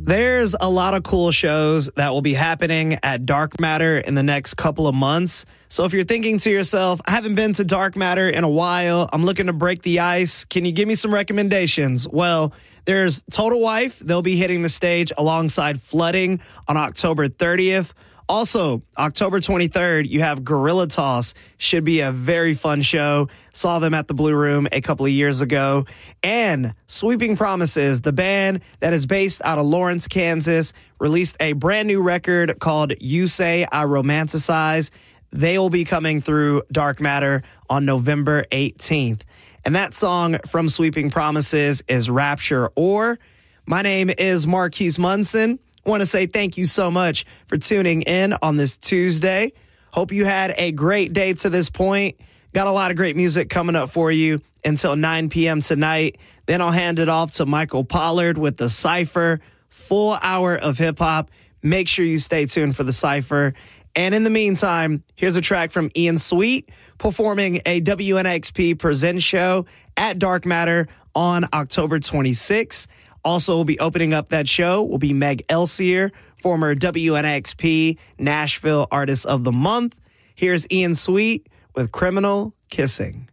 There's a lot of cool shows that will be happening at Dark Matter in the next couple of months. So if you're thinking to yourself, I haven't been to Dark Matter in a while, I'm looking to break the ice, can you give me some recommendations? Well, there's Total Wife. They'll be hitting the stage alongside Flooding on October 30th. Also, October 23rd, you have Gorilla Toss. Should be a very fun show. Saw them at the Blue Room a couple of years ago. And Sweeping Promises, the band that is based out of Lawrence, Kansas, released a brand new record called You Say I Romanticize. They will be coming through Dark Matter on November 18th. And that song from Sweeping Promises is Rapture Or. My name is Marquise Munson. I want to say thank you so much for tuning in on this Tuesday. Hope you had a great day to this point. Got a lot of great music coming up for you until 9 p.m. tonight. Then I'll hand it off to Michael Pollard with the Cypher. Full hour of hip hop. Make sure you stay tuned for the Cypher. And in the meantime, here's a track from Ian Sweet performing a WNXP Present show at Dark Matter on October 26th. Also will be opening up that show will be Meg Elsier, former WNXP Nashville Artist of the Month. Here's Ian Sweet with Criminal Kissing.